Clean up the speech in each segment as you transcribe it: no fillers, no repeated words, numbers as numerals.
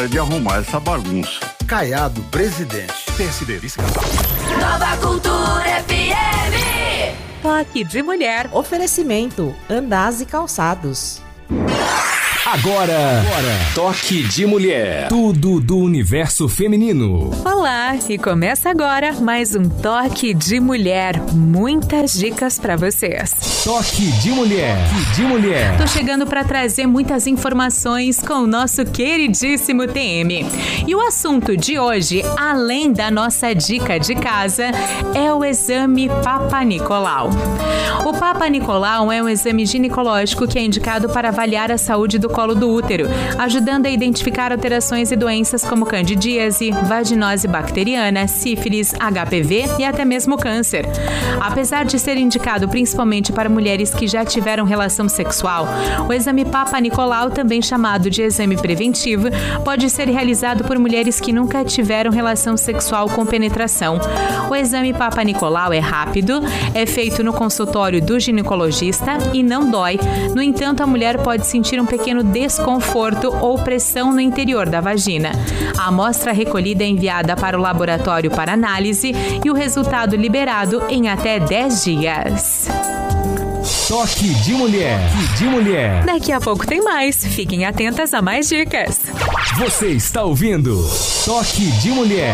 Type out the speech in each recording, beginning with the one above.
de arrumar essa bagunça. Caiado, presidente. PSD, vice-capital. Nova Cultura FM. Toque de Mulher. Oferecimento, Andaz e Calçados. Agora, Toque de Mulher. Tudo do universo feminino. Olá, e começa agora mais um Toque de Mulher. Muitas dicas pra vocês. Toque de Mulher. Tô chegando para trazer muitas informações com o nosso queridíssimo TM. E o assunto de hoje, além da nossa dica de casa, é o exame Papa Nicolau. O Papa Nicolau é um exame ginecológico que é indicado para avaliar a saúde do colo do útero, ajudando a identificar alterações e doenças como candidíase, vaginose bacteriana, sífilis, HPV e até mesmo câncer. Apesar de ser indicado principalmente para mulheres que já tiveram relação sexual, o exame Papa Nicolau, também chamado de exame preventivo, pode ser realizado por mulheres que nunca tiveram relação sexual com penetração. O exame Papa Nicolau é rápido, é feito no consultório do ginecologista e não dói. No entanto, a mulher pode sentir um pequeno desconforto ou pressão no interior da vagina. A amostra recolhida é enviada para o laboratório para análise e o resultado liberado em até 10 dias. Toque de Mulher. Daqui a pouco tem mais. Fiquem atentas a mais dicas. Você está ouvindo Toque de Mulher.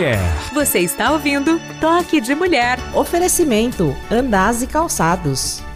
Você está ouvindo Toque de Mulher. Oferecimento, Andaz e Calçados.